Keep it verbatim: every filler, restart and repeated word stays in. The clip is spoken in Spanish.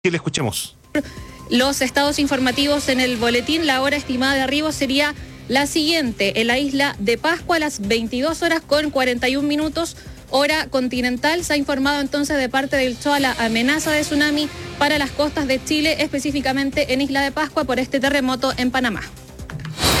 Que le escuchemos. Los estados informativos en el boletín, la hora estimada de arribo sería la siguiente: en la isla de Pascua a las veintidós horas con cuarenta y un minutos, hora continental. Se ha informado entonces de parte del C H O A la amenaza de tsunami para las costas de Chile, específicamente en Isla de Pascua por este terremoto en Panamá.